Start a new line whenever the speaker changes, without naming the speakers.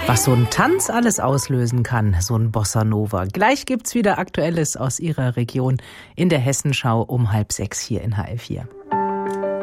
Was so ein Tanz alles auslösen kann, so ein Bossa Nova. Gleich gibt's wieder Aktuelles aus Ihrer Region in der Hessenschau um 5:30 hier in HR4.